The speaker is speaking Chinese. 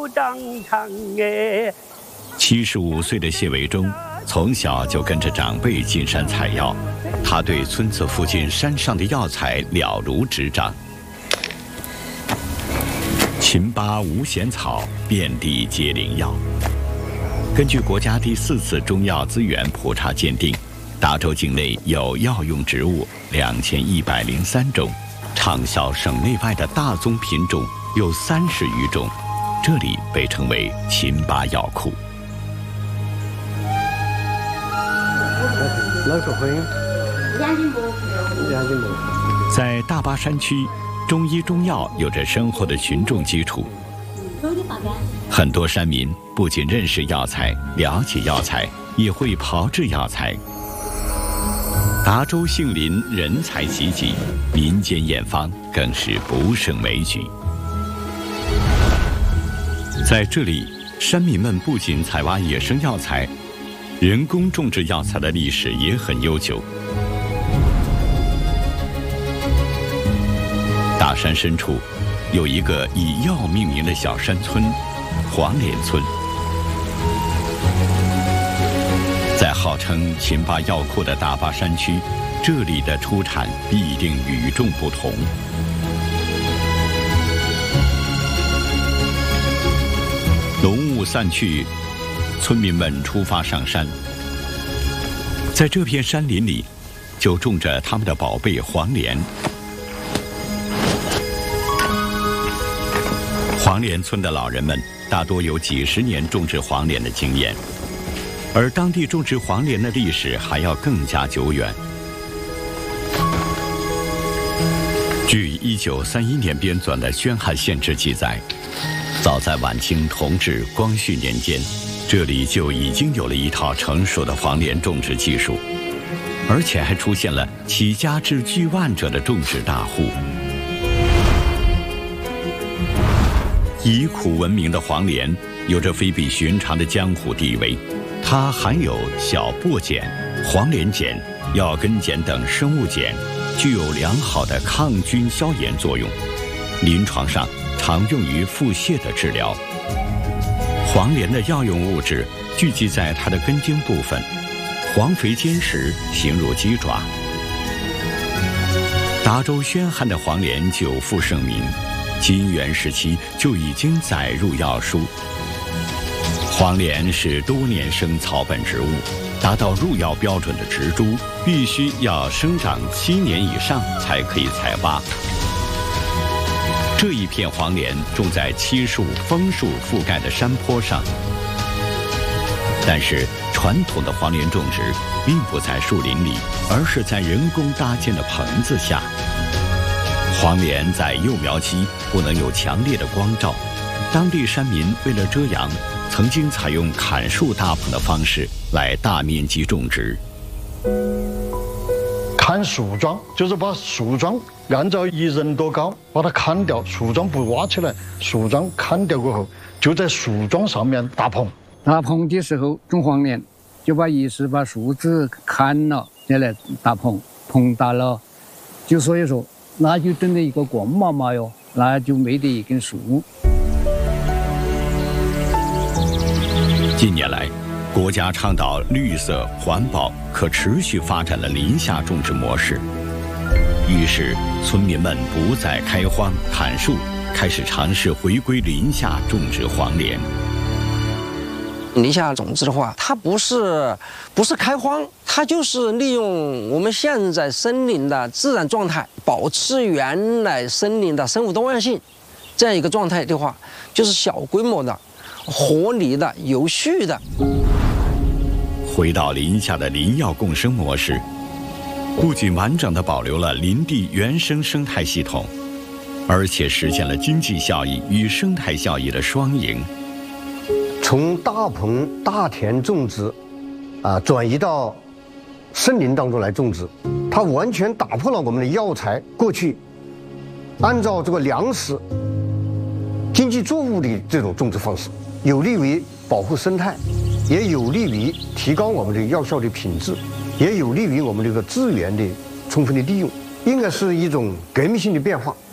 当场哎。 75岁的谢维忠从小就跟着长辈进山采药，他对村子附近山上的药材了如指掌。秦巴无闲草，遍地皆灵药。根据国家第4次中药资源普查鉴定，达州境内有药用植物2103种，畅销省内外的大宗品种有30余种，这里被称为秦巴药库。在大巴山区，中医中药有着深厚的群众基础。很多山民不仅认识药材、了解药材，也会炮制药材。达州杏林人才济济，民间验方更是不胜枚举。在这里，山民们不仅采挖野生药材，人工种植药材的历史也很悠久。大山深处，有一个以药命名的小山村——黄连村。在号称秦巴药库的大巴山区，这里的出产必定与众不同。浓雾散去，村民们出发上山。在这片山林里，就种着他们的宝贝黄连。黄连村的老人们大多有几十年种植黄连的经验，而当地种植黄连的历史还要更加久远。据1931年编纂的《宣汉县志》记载，早在晚清同治、光绪年间，这里就已经有了一套成熟的黄连种植技术，而且还出现了起家至巨万者的种植大户。以苦闻名的黄连有着非比寻常的江湖地位，它含有小薄碱、黄连碱、药根碱等生物碱，具有良好的抗菌消炎作用，临床上常用于腹泻的治疗。黄连的药用物质聚集在它的根茎部分，黄肥坚实，形如鸡爪。达州宣汉的黄连久负盛名，金元时期就已经载入药书。黄连是多年生草本植物，达到入药标准的植株必须要生长7年以上才可以采挖。这一片黄连种在漆树、枫树覆盖的山坡上，但是传统的黄连种植并不在树林里，而是在人工搭建的棚子下。黄连在幼苗期不能有强烈的光照，当地山民为了遮阳，曾经采用砍树搭棚的方式来大面积种植。 砍树桩就是把树桩按照1人多高把它砍掉，树桩不挖起来，树桩砍掉过后，就在树桩上面搭棚。 搭棚的时候种黄连，就把树枝砍了再来搭棚，棚搭了，就所以说那就等于一个光妈妈哟，那就没得一根树。 近年来，国家倡导绿色环保、可持续发展的林下种植模式，于是村民们不再开荒砍树，开始尝试回归林下种植黄连。 林下种植的话，它不是开荒，它就是利用我们现在森林的自然状态，保持原来森林的生物多样性，这样一个状态的话，就是小规模的、合理的、有序的。 回到林下的林药共生模式，不仅完整地保留了林地原生生态系统，而且实现了经济效益与生态效益的双赢。 从大棚大田种植，转移到森林当中来种植，它完全打破了我们的药材过去按照这个粮食、经济作物的这种种植方式，有利于保护生态，也有利于提高我们的药效的品质，也有利于我们这个资源的充分的利用，应该是一种革命性的变化。